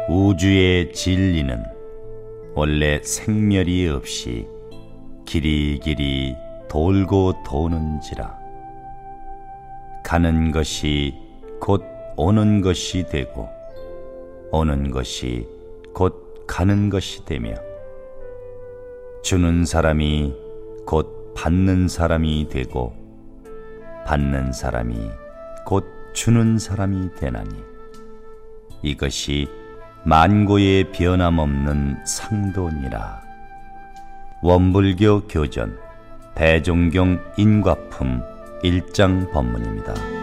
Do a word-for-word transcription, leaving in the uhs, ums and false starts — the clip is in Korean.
우주의 진리는 원래 생멸이 없이 길이길이 돌고 도는지라. 가는 것이 곧 오는 것이 되고 오는 것이 곧 가는 것이 되며 주는 사람이 곧 받는 사람이 되고 받는 사람이 곧 주는 사람이 되나니 이것이 만고의 변함없는 상도니라. 원불교 교전 대종경 인과품 일 장 법문입니다.